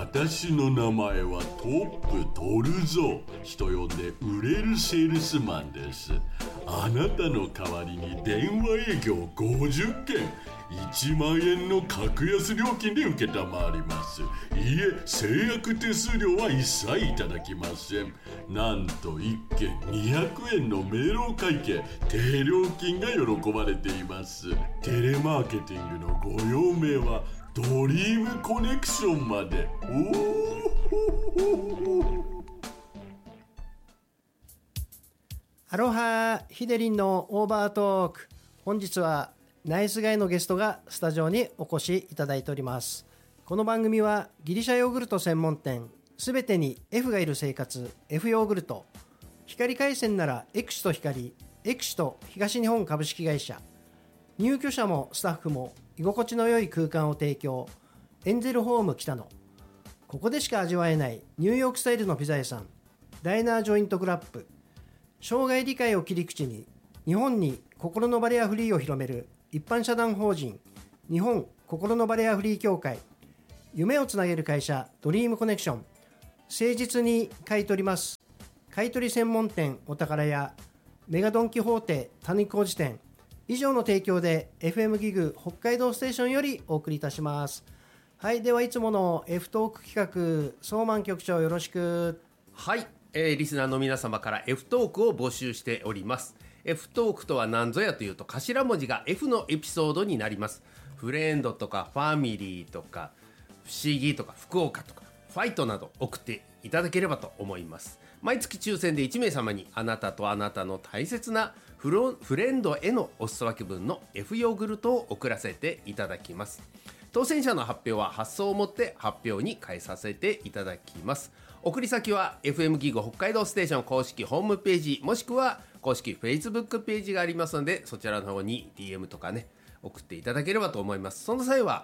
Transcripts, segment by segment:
私の名前はトップトルゾ。人呼んで売れるセールスマンです。あなたの代わりに電話営業50件、1万円の格安料金で受けたまわります。いえ、制約手数料は一切いただきません。なんと1件200円の明朗会計、低料金が喜ばれています。テレマーケティングのご用命はドリームコネクションまで。 アロハ、ヒデリンのオーバートーク。本日はナイスガイのゲストがスタジオにお越しいただいております。この番組はギリシャヨーグルト専門店、すべてに F がいる生活、F ヨーグルト、光回線ならエクシト光、エクシト東日本株式会社、入居者もスタッフも居心地の良い空間を提供、エンゼルホーム北野、ここでしか味わえないニューヨークスタイルのピザ屋さん、ダイナージョイントグラップ、障害理解を切り口に日本に心のバレアフリーを広める一般社団法人日本心のバレアフリー協会、夢をつなげる会社ドリームコネクション、誠実に買い取ります買い取り専門店お宝屋、メガドンキホーテ谷小路店以上の提供で FM ギグ北海道ステーションよりお送りいたします。はい、ではいつもの F トーク企画、ソーマン局長よろしく。 はい、リスナーの皆様から F トークを募集しております。 F トークとは何ぞやというと、頭文字が F のエピソードになります。フレンドとかファミリーとか不思議とか福岡とかファイトなど送っていただければと思います。毎月抽選で1名様にあなたとあなたの大切なフレンドへのお裾分け分の F ヨーグルトを送らせていただきます。当選者の発表は発送をもって発表に変えさせていただきます。送り先は FM ギグ北海道ステーション公式ホームページ、もしくは公式 Facebook ページがありますので、そちらの方に DM とかね送っていただければと思います。その際は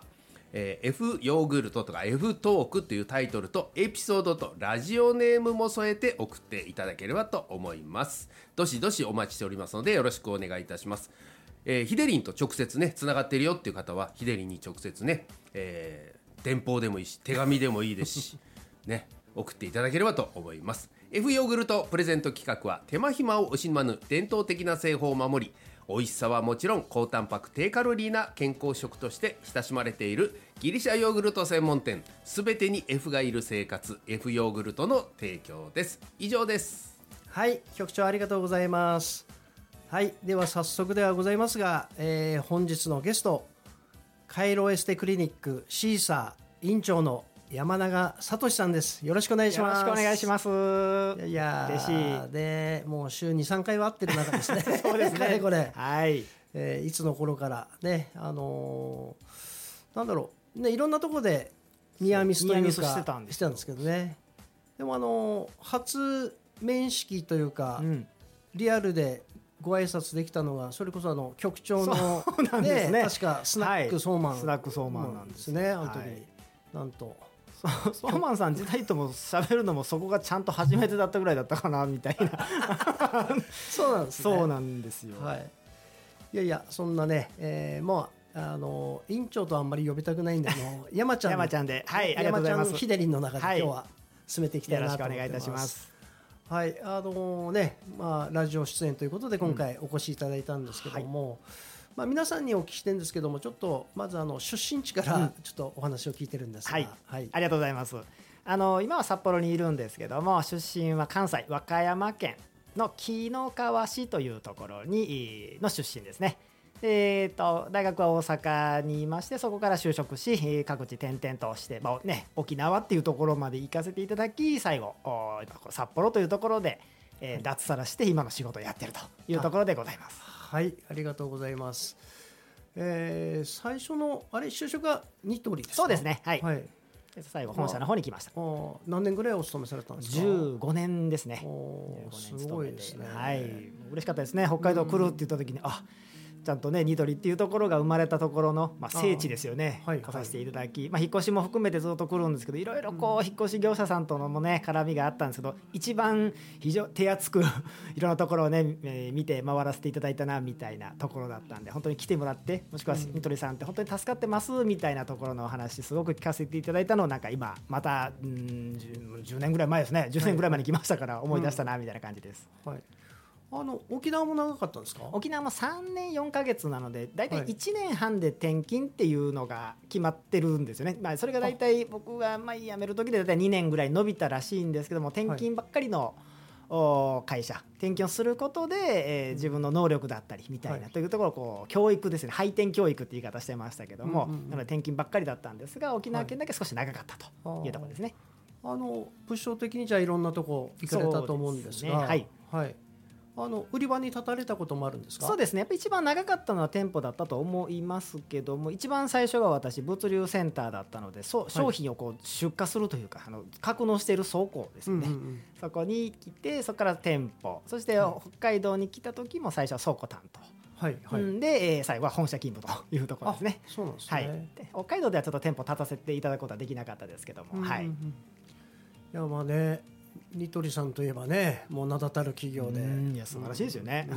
F ヨーグルトとか F トークというタイトルとエピソードとラジオネームも添えて送っていただければと思います。どしどしお待ちしておりますのでよろしくお願いいたします。ヒデリンと直接ねつながってるよっていう方はヒデリンに直接ね、電報でもいいし手紙でもいいですしね送っていただければと思います。 F ヨーグルトプレゼント企画は手間暇を惜しまぬ伝統的な製法を守り、美味しさはもちろん高タンパク低カロリーな健康食として親しまれているギリシャヨーグルト専門店、すべてに F がいる生活 F ヨーグルトの提供です。以上です。 はい、局長ありがとうございます。はい、では早速ではございますが、本日のゲスト、カイロエステクリニックシーサー院長の山永聡さんです。よろしくお願いします。 よろしくお願いします。 いや嬉しい。 でもう週2、3回は会ってる中ですね。 そうですね。 これ、 はい。 いつの頃からね、なんだろうね、いろんなところでニアミスというかしてたんですけどね。でも初面識というか、リアルでご挨拶できたのがそれこそ局長のそうなんですね。 確かスナックソーマン、 はい、スナックソーマンなんですね。あの時に、はい、なんとソーマンさん自体とも喋るのもそこがちゃんと初めてだったぐらいだったかなみたいなそうなんですね。 そうなんですよ、 はい、いやいやそんなね、もう院長とあんまり呼びたくないんで山ちゃん山ちゃんで、はい、ありがとうございます。 ヒデリンの中で今日は進めていきたいなと思ってます。 よろしくお願いいたします。 はい、ね、ラジオ出演ということで今回お越しいただいたんですけども、皆さんにお聞きしてるんですけども、ちょっとまず出身地からちょっとお話を聞いてるんですが、 はい、ありがとうございます。今は札幌にいるんですけども、出身は関西和歌山県の紀の川市というところにの出身ですね。大学は大阪にいまして、そこから就職し各地転々として、沖縄っていうところまで行かせていただき、最後札幌というところで、脱サラして今の仕事をやっているというところでございます。 はい、ありがとうございます。最初の就職はニトリですか？ そうですね。はい。最後本社の方に来ました。 何年ぐらいお勤めされたんですか ？15年ですね。 すごいですね。 はい。嬉しかったですね。北海道来るって言った時に、 ちゃんとねニトリっていうところが生まれたところの、聖地ですよね、 はい来させていただき、引っ越しも含めてずっと来るんですけど、いろいろこう引っ越し業者さんとのもね絡みがあったんですけど、一番非常手厚くいろんなところをね、見て回らせていただいたなみたいなところだったんで、本当に来てもらって、もしくはニトリさんって本当に助かってますみたいなところのお話すごく聞かせていただいたのを、なんか今また10年ぐらい前ですね、10年ぐらい前に来ましたから思い出したなみたいな感じです、 はい、沖縄も長かったんですか？ 沖縄も3年4ヶ月なので、だいたい1年半で転勤っていうのが決まってるんですよね。それがだいたい僕が辞める時でだいたい2年ぐらい伸びたらしいんですけども、転勤ばっかりの会社、転勤をすることで、自分の能力だったりみたいな、というところをこう教育ですね、配転教育って言い方してましたけども、なので転勤ばっかりだったんですが、沖縄県だけ少し長かったというところですね。 部署的にじゃあいろんなとこ行かれたと思うんですが、 はい、 売り場に立たれたこともあるんですか？ そうですね、やっぱり一番長かったのは店舗だったと思いますけども、一番最初が私物流センターだったので、商品をこう出荷するというか、格納している倉庫ですよね、そこに来て、そこから店舗、そして北海道に来た時も最初は倉庫担当、で、最後は本社勤務というところですね。 そうなんですね。 で北海道ではちょっと店舗立たせていただくことはできなかったですけども、 いやニトリさんといえばね、もう名だたる企業で、 いや素晴らしいですよね、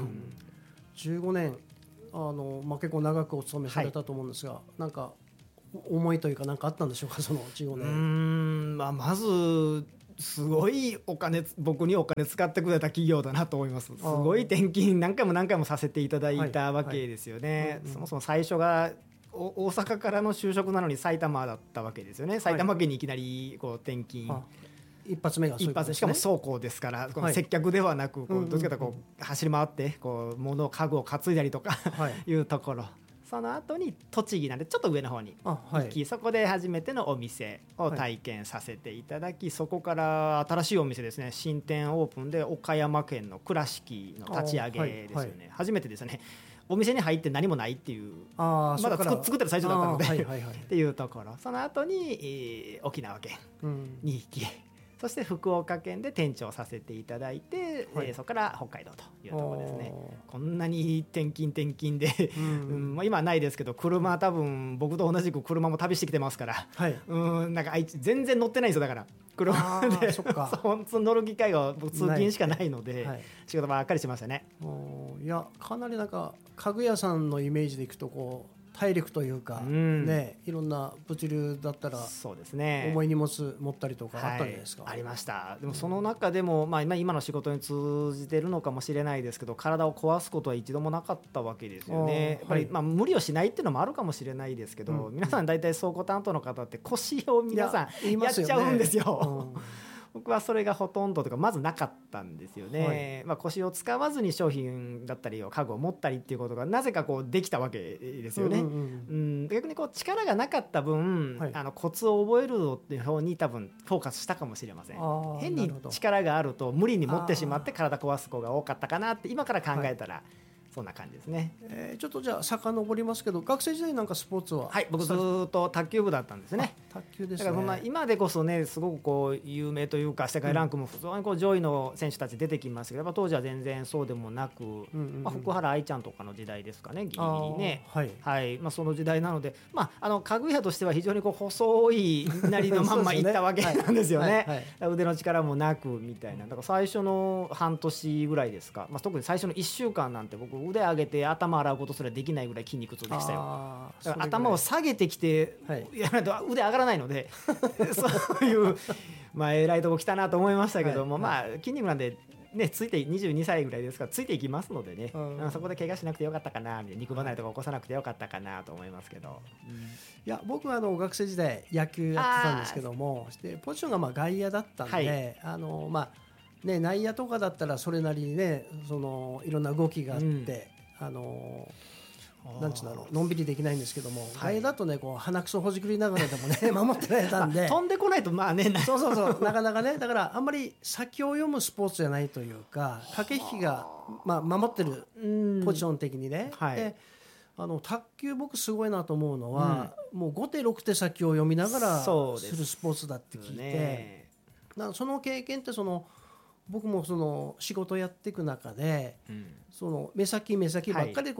15年結構長くお勤めされたと思うんですが、なんか思いというか何かあったんでしょうか、その15年。 まずすごい僕にお金使ってくれた企業だなと思います。すごい転勤何回もさせていただいたわけですよね。そもそも最初が大阪からの就職なのに埼玉だったわけですよね。埼玉県にいきなりこう転勤、 一発目がそういうことですね。 しかも倉庫ですから、この接客ではなく、どっちかというとこう走り回ってこう物を家具を担いだりとかいうところ、その後に栃木なんでちょっと上の方に行き、そこで初めてのお店を体験させていただき、そこから新しいお店ですね、新店オープンで岡山県の倉敷の立ち上げですよね、初めてですよね。お店に入って何もないっていう、まだ作ってる最初だったのでっていうところ、その後に沖縄県に行き、そして福岡県で店長させていただいて、そこから北海道というところですね。こんなに転勤で、今はないですけど、車多分僕と同じく車も旅してきてますから、なんか全然乗ってないんですよ。だから車で乗る機会が通勤しかないので、仕事ばっかりしましたね。 いや、かなりなんか家具屋さんのイメージでいくとこう体力というか、いろんな物流だったらそうですね、 重い荷物持ったりとかあったんじゃないですか？ ありました。でもその中でも、今の仕事に通じてるのかもしれないですけど、体を壊すことは一度もなかったわけですよね。やっぱり、無理をしないっていうのもあるかもしれないですけど、皆さん大体倉庫担当の方って腰を皆さんやっちゃうんですよ。僕はそれがほとんどとかまずなかったんですよね、腰を使わずに商品だったり家具を持ったりっていうことがなぜかこうできたわけですよね。逆にこう力がなかった分、コツを覚えるっていう方に多分フォーカスしたかもしれません。変に力があると無理に持ってしまって体壊す子が多かったかなって今から考えたら、そんな感じですね。 ちょっとじゃあ遡りますけど、学生時代なんかスポーツは？ 僕ずっと卓球部だったんですね。 卓球ですね。 だからそんな今でこそね、すごくこう有名というか世界ランクも非常にこう上位の選手たち出てきますけど、やっぱ当時は全然そうでもなく、福原愛ちゃんとかの時代ですかね、ギリギリね。その時代なので、家具屋としては非常にこう細いなりのまんまいったわけなんですよね。腕の力もなくみたいな。だから最初の半年ぐらいですか、特に最初の1週間なんて僕腕上げて頭洗うことすらできないぐらい筋肉痛でしたよ。だから頭を下げてきてやらないと腕上がらないのでそういう偉いとこ来たなと思いましたけども、筋肉なんでね、ついて22歳ぐらいですからついていきますのでね、そこで怪我しなくてよかったかなみたいな、肉離れとか起こさなくてよかったかなと思いますけど、 いや僕は学生時代野球やってたんですけども、でポジションが外野だったんで、内野とかだったらそれなりにね、いろんな動きがあって、なんつうんだろう、のんびりできないんですけども、外野だとね、こう鼻くそほじくりながらでもね守ってられたんで飛んでこないとそうなかなかね、だからあんまり先を読むスポーツじゃないというか、駆け引きが守ってるポジション的にね。で卓球僕すごいなと思うのは、もう5手6手先を読みながらするスポーツだって聞いて、その経験って僕も仕事をやっていく中で、目先ばっかりこ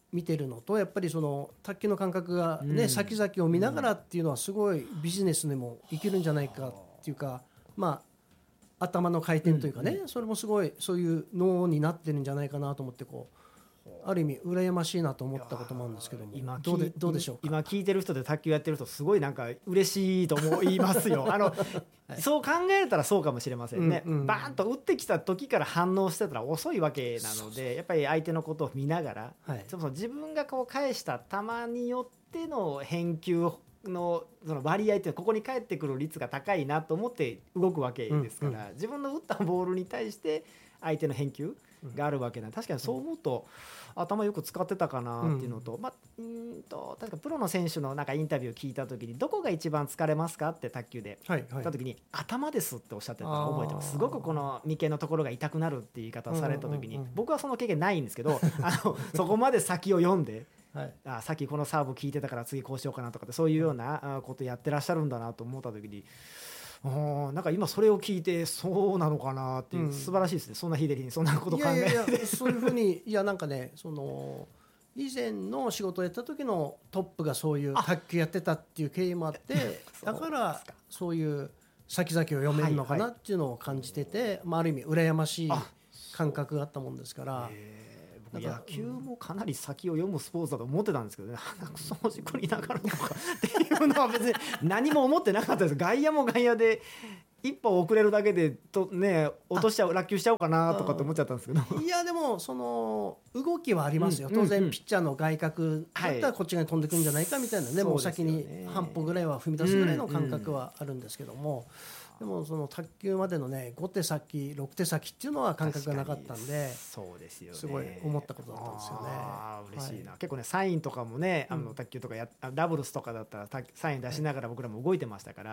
見てるのとやっぱりその卓球の感覚がね、先々を見ながらっていうのはすごいビジネスにもいけるんじゃないかっていうか、まあ頭の回転というかね、それもすごいそういう脳になってるんじゃないかなと思って、こうある意味羨ましいなと思ったこともあるんですけども、どうでしょうか。 今聞いてる人で卓球やってる人すごいなんか嬉しいと思いますよそう考えたらそうかもしれませんね、バーンと打ってきた時から反応してたら遅いわけなので、やっぱり相手のことを見ながら、そもそも自分がこう返した球によっての返球のその割合ってここに返ってくる率が高いなと思って動くわけですから、自分の打ったボールに対して相手の返球があるわけな、確かにそう思うと頭よく使ってたかなっていうのと、確かプロの選手のなんかインタビューを聞いた時にどこが一番疲れますかって卓球で言った時に、頭ですっておっしゃってたのを覚えてます。すごくこの眉間のところが痛くなるっていう言い方をされた時に、僕はその経験ないんですけどそこまで先を読んでさっきこのサーブ聞いてたから次こうしようかなとかって、そういうようなことやってらっしゃるんだなと思った時に、なんか今それを聞いてそうなのかなっていう、素晴らしいですね。そんな日でにそんなこと考えてそういうふうになんかね、その以前の仕事をやった時のトップがそういう卓球やってたっていう経緯もあってだからそういう先々を読めるのかなっていうのを感じてて、ある意味羨ましい感覚があったもんですから。 野球もかなり先を読むスポーツだと思ってたんですけどね、鼻くそほじくりながらとかっていうのは別に何も思ってなかったです。外野も外野で一歩遅れるだけで落としちゃう、落球しちゃおうかなとかって思っちゃったんですけど、 いやでもその動きはありますよ、当然ピッチャーの外角だったらこっち側に飛んでくるんじゃないかみたいなね、もう先に半歩ぐらいは踏み出すぐらいの感覚はあるんですけども、でもその卓球までのね5手先6手先っていうのは感覚がなかったんで、 そうですよね、 すごい思ったことだったんですよね。 嬉しいな、結構ねサインとかもね、卓球とかダブルスとかだったらサイン出しながら僕らも動いてましたから、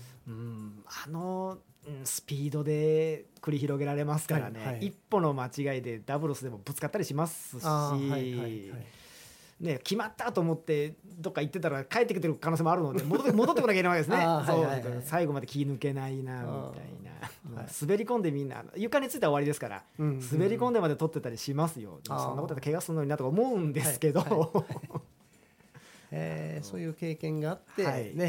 スピードで繰り広げられますからね、一歩の間違いでダブルスでもぶつかったりしますし、決まったと思ってどっか行ってたら帰ってきてる可能性もあるので戻ってこなきゃいけないわけですね最後まで気抜けないなみたいな、滑り込んでみんな床についたら終わりですから、滑り込んでまで取ってたりしますよ。そんなことだったら怪我するのになとか思うんですけど、 そういう経験があって、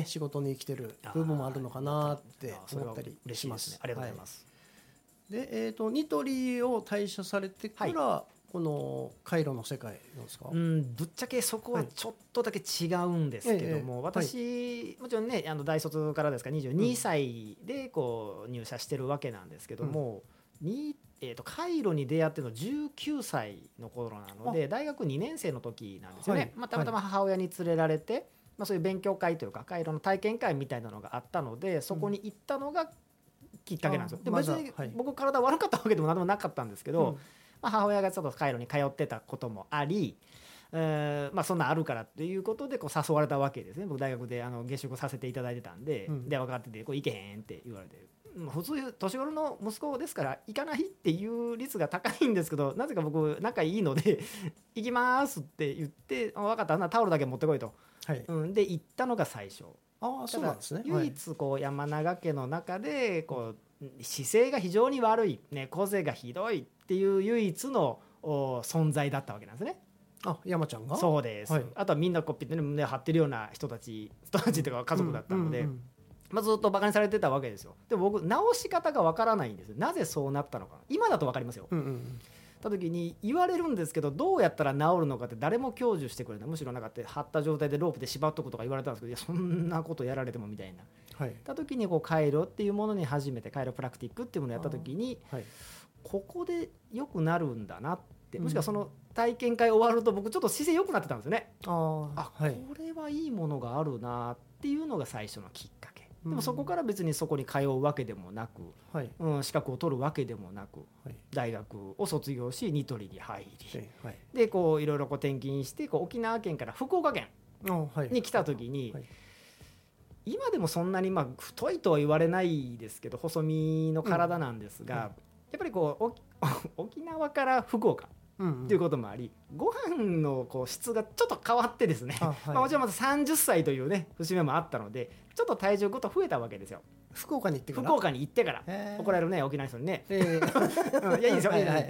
仕事に生きてる部分もあるのかなって思ったりします。 ありがとうございます。 で、ニトリを退社されてからこのカイロの世界なんですか。 ぶっちゃけそこはちょっとだけ違うんですけども、私もちろんね大卒からですから22歳でこう入社してるわけなんですけども、カイロに出会っての19歳の頃なので大学2年生の時なんですよね。たまたま母親に連れられて、そういう勉強会というかカイロの体験会みたいなのがあったので、そこに行ったのがきっかけなんですよ。で別に僕体悪かったわけでも何でもなかったんですけど、母親がちょっとカイロに通ってたこともあり、そんなあるからっていうことでこう誘われたわけですね。僕大学で下宿させていただいてたんで、で分かっててこう行けへんって言われて、普通年頃の息子ですから行かないっていう率が高いんですけど、なぜか僕仲いいので行きますって言って、分かった、タオルだけ持ってこいと、で行ったのが最初。 そうなんですね。 唯一こう山永家の中でこう姿勢が非常に悪い、個性がひどいっていう唯一の存在だったわけなんですね。 山ちゃんが。 そうです、あとはみんなこうピッて胸を張ってるような人たちというか家族だったので、ずっとバカにされてたわけですよ。でも僕直し方がわからないんですよ。なぜそうなったのか。今だとわかりますよ。た時に言われるんですけど、どうやったら治るのかって誰も享受してくれない。むしろなんかって張った状態でロープで縛っとくとか言われたんですけど、いやそんなことやられてもみたいな。た時にこうカイロっていうものに初めてカイロプラクティックっていうものをやった時に、ここで良くなるんだなって、もしくはその体験会終わると僕ちょっと姿勢良くなってたんですよね。これはいいものがあるなっていうのが最初のきっかけ。でもそこから別にそこに通うわけでもなく、資格を取るわけでもなく、大学を卒業しニトリに入り、でこういろいろこう転勤してこう沖縄県から福岡県に来た時に、今でもそんなに太いとは言われないですけど細身の体なんですが、やっぱりこう沖縄から福岡ということもあり、ご飯のこう質がちょっと変わってですね、もちろんまず30歳というね節目もあったので、ちょっと体重ごと増えたわけですよ。福岡に行ってから怒られるね沖縄の人にねいやいいですよ、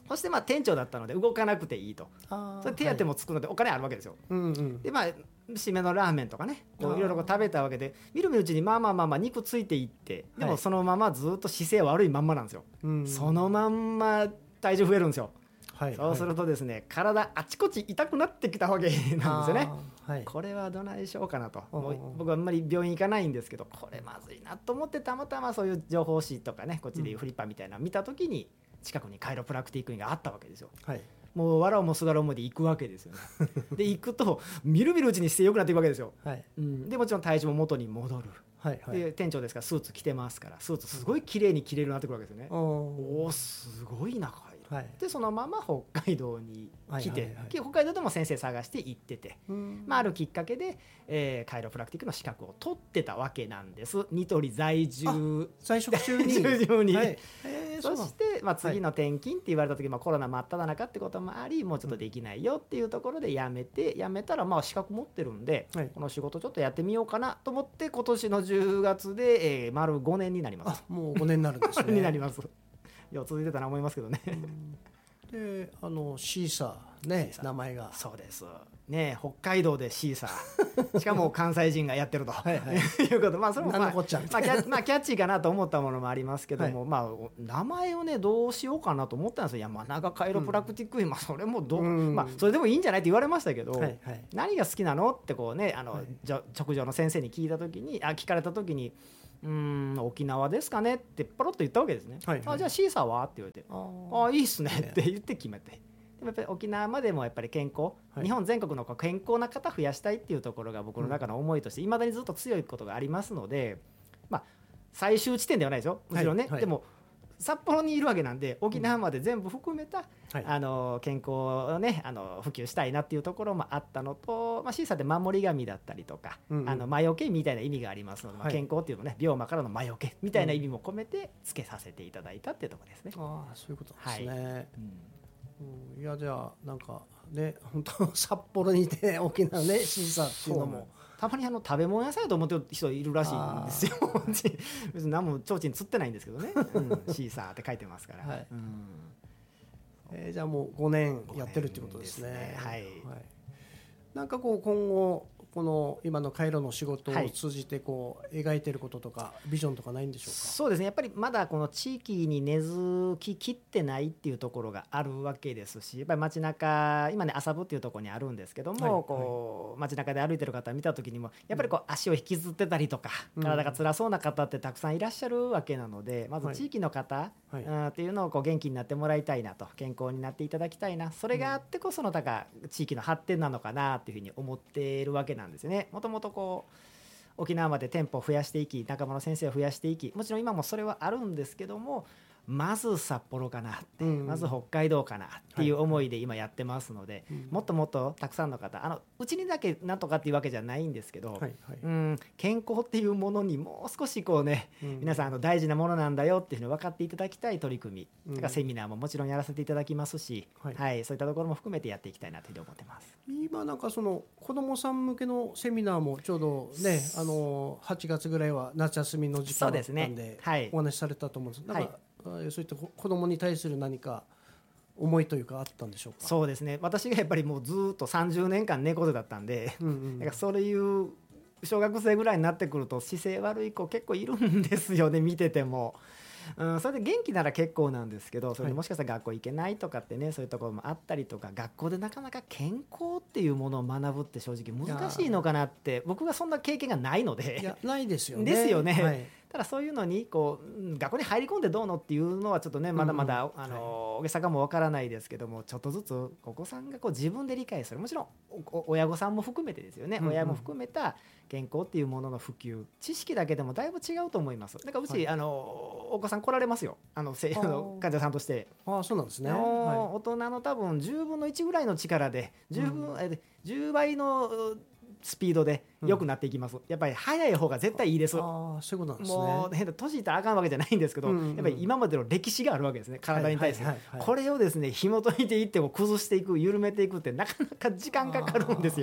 そして店長だったので動かなくていいと、 あーそれ手当もつくのでお金あるわけですよ。 うんうん。 で締めのラーメンとかねいろいろ食べたわけで、みるみるうちに肉ついていって、でもそのままずっと姿勢悪いまんまなんですよ、そのまんま体重増えるんですよ、そうするとですね、体あちこち痛くなってきたわけなんですよね。これはどないしようかなと、もう僕はあんまり病院行かないんですけど、これまずいなと思って、たまたまそういう情報誌とかね、こっちでいうフリッパーみたいなの見た時に、近くにカイロプラクティックがあったわけですよ。もう笑うもすがるもで行くわけですよね。で行くとみるみるうちに姿勢良くなっていくわけですよ、でもちろん体重も元に戻る、で店長ですからスーツ着てますから、スーツすごい綺麗に着れるようになってくるわけですよね。おおすごいなでそのまま北海道に来て、北海道でも先生探して行ってて、あるきっかけで、カイロプラクティックの資格を取ってたわけなんです。ニトリ在職中にそして、次の転勤って言われた時、コロナ真っ只中ってこともあり、もうちょっとできないよっていうところで辞めたら資格持ってるんで、この仕事ちょっとやってみようかなと思って、今年の10月で、丸5年になります。 もう5年になるんですね。 になります。よう続いてたな思いますけどね。 でシーサーね、名前が。 そうですね、北海道でシーサーしかも関西人がやってるということ、それもキャッチーかなと思ったものもありますけども、名前をねどうしようかなと思ったんですよ。山中カイロプラクティック、それもそれでもいいんじゃないって言われましたけど、何が好きなのってこうね、直上の先生に聞かれた時に、沖縄ですかねってポロッと言ったわけですね。じゃあシーサーはって言われて、いいっすねって言って決めて、でもやっぱり沖縄までもやっぱり健康、日本全国の健康な方増やしたいっていうところが僕の中の思いとしていまだにずっと強いことがありますので、最終地点ではないですよもちろんね、でも札幌にいるわけなんで、沖縄まで全部含めた、健康をね普及したいなっていうところもあったのと、シーサーって守り神だったりとか、魔除けみたいな意味がありますので、健康っていうのね、病魔からの魔除けみたいな意味も込めてつけさせていただいたっていうところですね。 そういうことですね。いやじゃあなんかね、本当札幌にいて沖縄ねシーサーっていうのも。 たまに食べ物屋さんやと思ってる人いるらしいんですよ。別に何も提灯釣ってないんですけどね、シーサーって書いてますから。 じゃあもう5年やってるってことですね。なんか今後この今のカイロの仕事を通じて描いてることとかビジョンとかないんでしょうか。 そうですね、やっぱりまだこの地域に根付ききってないっていうところがあるわけですし、やっぱり街中今ね麻布っていうところにあるんですけども、街中で歩いてる方見た時にもやっぱり足を引きずってたりとか、体が辛そうな方ってたくさんいらっしゃるわけなので、まず地域の方っていうのを元気になってもらいたいなと、健康になっていただきたいな、それがあってこその地域の発展なのかなっていうふうに思っているわけなんですよね。もともと沖縄まで店舗を増やしていき、仲間の先生を増やしていき、もちろん今もそれはあるんですけども、まず札幌かなって、まず北海道かなっていう思いで今やってますので、もっともっとたくさんの方、うちにだけなんとかっていうわけじゃないんですけど、健康っていうものにもう少し皆さん大事なものなんだよっていうふうに分かっていただきたい取り組み、セミナーももちろんやらせていただきますし、そういったところも含めてやっていきたいなというふうに思ってます。 今なんかその子どもさん向けのセミナーもちょうどね、8月ぐらいは夏休みの時間だったんでお話しされたと思うんです。なんかそういった子どもに対する何か思いというかあったんでしょうか。 そうですね、私がやっぱりもうずっと30年間猫背だったんで、だからそういう小学生ぐらいになってくると姿勢悪い子結構いるんですよね、見てても。それで元気なら結構なんですけど、それでもしかしたら学校行けないとかってね、そういうところもあったりとか、学校でなかなか健康っていうものを学ぶって正直難しいのかなって、僕がそんな経験がないので。 いやないですよね。 ですよね、ただそういうのに学校に入り込んでどうのっていうのはちょっとね、まだまだ大げさかもわからないですけども、ちょっとずつお子さんが自分で理解する、もちろん親御さんも含めてですよね、親も含めた健康っていうものの普及、知識だけでもだいぶ違うと思います。だからうち、お子さん来られますよ、患者さんとして。 そうなんですね。 大人の多分10分の1ぐらいの力で10倍のスピードで良くなっていきます。やっぱり早い方が絶対いいです。 そういうことなんですね。 もう年いったらあかんわけじゃないんですけど、やっぱり今までの歴史があるわけですね、体に対して。これをですね紐解いていって崩していく、緩めていくってなかなか時間かかるんですよ。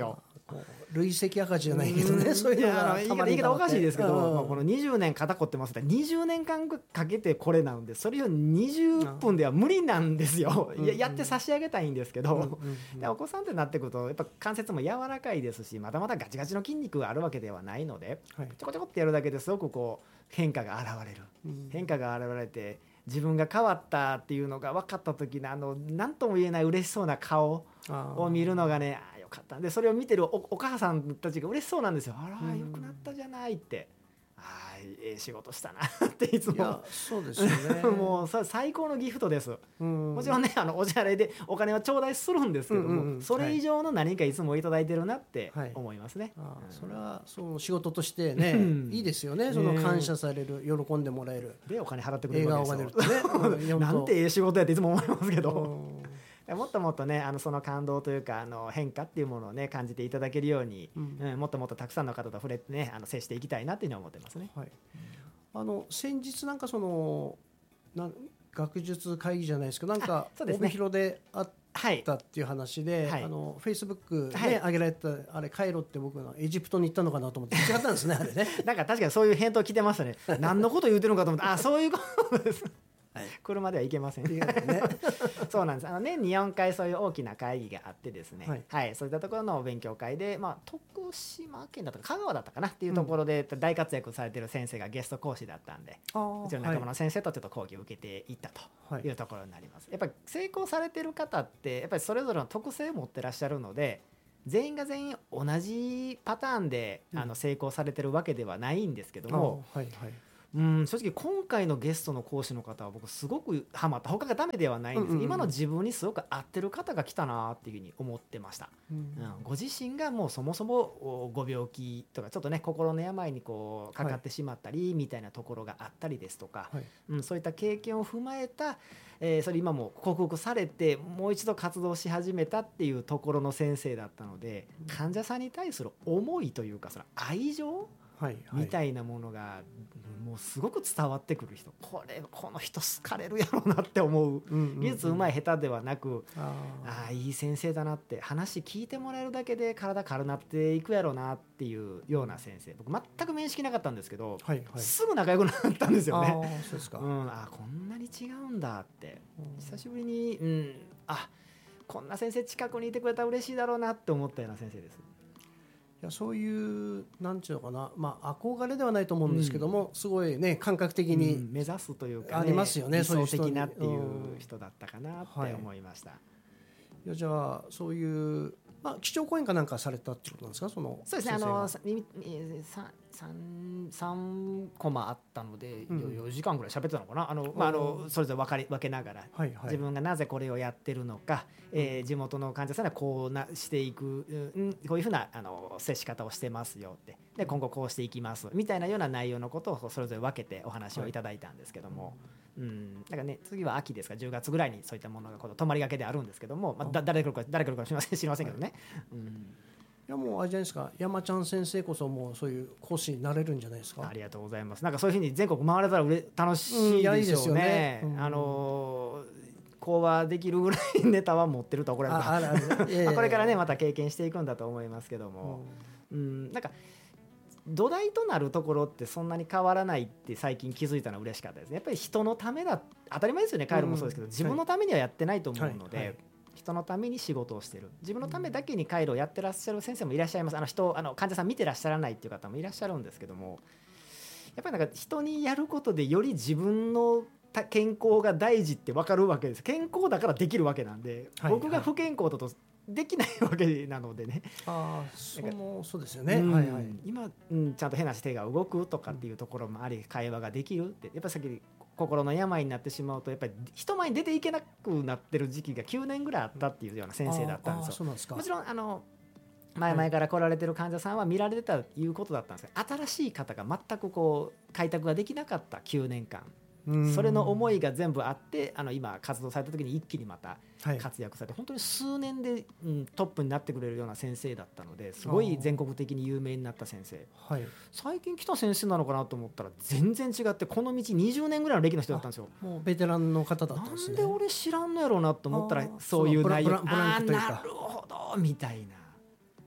累積赤字じゃないけどね、そういうのが言い方おかしいですけど、 うんまあこの20年肩凝ってますって20年間かけてこれなんで、それを20分では無理なんですよ。やって差し上げたいんですけど、でお子さんってなってくるとやっぱ関節も柔らかいですし、まだまだガチガチの筋肉があるわけではないので、 はいちょこちょこってやるだけですごくこう変化が現れる、変化が現れて自分が変わったっていうのが分かった時の何とも言えない嬉しそうな顔を見るのがね、よかったんで、それを見てるお母さんたちが嬉しそうなんですよ。あら良くなったじゃないって、仕事したなっていつも。 いやそうですよねもうそれ最高のギフトです、 うんもちろんねお支払いでお金は頂戴するんですけども、それ以上の何かいつもいただいてるなって思いますね、 それはそう仕事としてね、いいですよね。その感謝される、喜んでもらえる、 でお金払ってくれるわけですよ。 笑顔が出るってねなんてええ仕事やっていつも思いますけど、もっともっとねその感動というか変化っていうものをね感じていただけるように、もっともっとたくさんの方と触れてね接していきたいなっていうのは思ってますね。 はい、先日なんかその学術会議じゃないですけど、なんか帯広であったっていう話で、フェイスブックで上げられたあれカイロって、僕のエジプトに行ったのかなと思って違ったんですねあれね。 なんか確かにそういう返答来てましたね。何のこと言うてるのかと思って、そういうことです。車では行けません、ね、そうなんです。年に4回そういう大きな会議があってですね、そういったところの勉強会で、徳島県だったか香川だったかなっていうところで大活躍されてる先生がゲスト講師だったんで、うちの仲間の先生とちょっと講義を受けていったというところになります。やっぱり成功されてる方ってやっぱりそれぞれの特性を持ってらっしゃるので、全員が全員同じパターンで成功されてるわけではないんですけども、正直今回のゲストの講師の方は僕すごくハマった。他がダメではないんです、今の自分にすごく合ってる方が来たなっていうふうに思ってました、ご自身がもうそもそもご病気とかちょっとね心の病にこうかかってしまったりみたいなところがあったりですとか、そういった経験を踏まえた、それ今も克服されてもう一度活動し始めたっていうところの先生だったので、患者さんに対する思いというかその愛情みたいなものがもうすごく伝わってくる人、この人好かれるやろうなって思う、技術うまい下手ではなく、いい先生だなって、話聞いてもらえるだけで体軽なっていくやろうなっていうような先生、僕全く面識なかったんですけど、すぐ仲良くなったんですよね。 そうですか。 こんなに違うんだって、久しぶりに、こんな先生近くにいてくれたら嬉しいだろうなって思ったような先生です。 いやそういうなんていうのかな、憧れではないと思うんですけども、すごいね感覚的に、 目指すというか、 ありますよね、 理想的なっていう人だったかなって思いました。 いやじゃあそういう、基調講演かなんかされたってことなんですか。そうですね、3コマあったので4時間ぐらい喋ってたのかな。それぞれ分けながら、自分がなぜこれをやってるのか、地元の患者さんはこうしていく、こういうふうな接し方をしてますよって、で今後こうしていきますみたいなような内容のことをそれぞれ分けてお話をいただいたんですけども、だからね、次は秋ですか10月ぐらいにそういったものが泊まりがけであるんですけども、誰来るか知りませんけどね。 いやもうあれじゃないですか、山ちゃん先生こそもうそういう講師になれるんじゃないですか。 ありがとうございます。なんかそういうふうに全国回れたら楽しいでしょうね。講話できるぐらいネタは持ってると怒られるかこれからねまた経験していくんだと思いますけども、なんか土台となるところってそんなに変わらないって最近気づいたのは嬉しかったですね。やっぱり人のためだ、当たり前ですよね。カイロもそうですけど、自分のためにはやってないと思うので、人のために仕事をしてる、自分のためだけにカイロをやってらっしゃる先生もいらっしゃいます。患者さん見てらっしゃらないっていう方もいらっしゃるんですけども、やっぱりなんか人にやることでより自分の健康が大事って分かるわけです。健康だからできるわけなんで、僕が不健康だとできないわけなのでね。 そうですよね。 今、ちゃんと変な手が動くとかっていうところもあり、会話ができるって、やっぱりさっき心の病になってしまうとやっぱり人前に出ていけなくなってる時期が9年ぐらいあったっていうような先生だったんですよ。もちろん前々から来られてる患者さんは見られてたということだったんですが、新しい方が全く開拓ができなかった9年間、それの思いが全部あって今活動された時に一気にまた活躍されて、本当に数年で、トップになってくれるような先生だったので、すごい全国的に有名になった先生、最近来た先生なのかなと思ったら全然違って、この道20年ぐらいの歴の人だったんですよ。 もうベテランの方だったんですね。 なんで俺知らんのやろうなと思ったら、そういう内容、なるほどみたいな。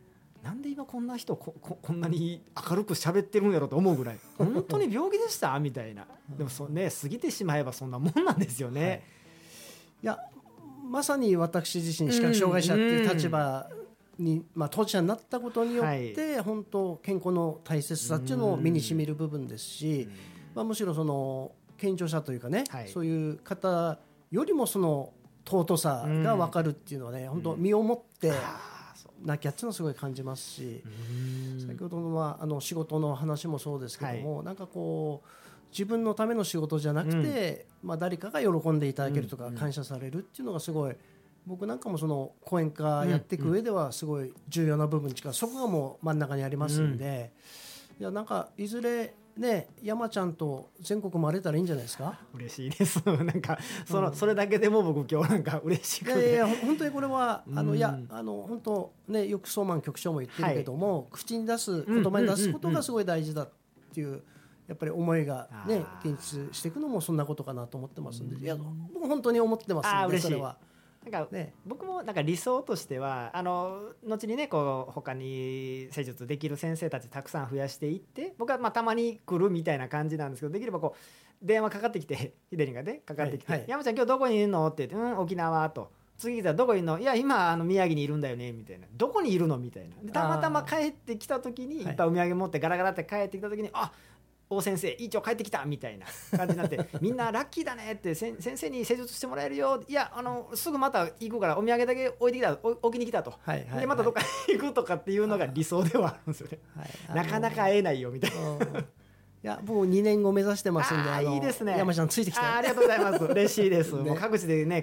なんで今こんな人こんなに明るく喋ってるんやろと思うぐらい本当に病気でしたみたいな。でも過ぎてしまえばそんなもんなんですよね。 はい、いやまさに私自身視覚障害者っていう立場に、当事者になったことによって、本当健康の大切さっていうのを身にしみる部分ですし、むしろその健常者というかね、そういう方よりもその尊さが分かるっていうのはね、本当身をもってなきゃっていうのはすごい感じますし、先ほどの仕事の話もそうですけども、なんかこう自分のための仕事じゃなくて、誰かが喜んでいただけるとか感謝されるっていうのがすごい、僕なんかもその講演家やっていく上ではすごい重要な部分に近い、そこがもう真ん中にありますんで、いやなんかいずれね山ちゃんと全国回れたらいいんじゃないですか。 嬉しいですなんかそれだけでも僕今日なんか嬉しくて、 いや本当にこれは本当ね、よくソーマン局長も言ってるけども、口に出す言葉に出すことがすごい大事だっていうやっぱり思いがね現実していくのもそんなことかなと思ってますんで、いや僕本当に思ってますんで、それは。 なんか僕もなんか理想としては後にねこう他に施術できる先生たちたくさん増やしていって、僕はたまに来るみたいな感じなんですけど、できればこう電話かかってきてヒデリンがねかかってきて、山ちゃん今日どこにいるのって言って、沖縄と。次来たらどこにいるの、いや今宮城にいるんだよねみたいな、どこにいるのみたいな、でたまたま帰ってきた時にいっぱいお土産持ってガラガラって帰ってきた時に、大先生いいちょ帰ってきたみたいな感じになってみんなラッキーだねって先生に施術してもらえるよ、いやすぐまた行くからお土産だけ置きに来たと、でまたどっか行くとかっていうのが理想ではあるんですよね。なかなか会えないよみたいな。 いや僕2年後目指してますんで、 いいですね、 山ちゃんついてきて。 ありがとうございます嬉しいです、もう各地でね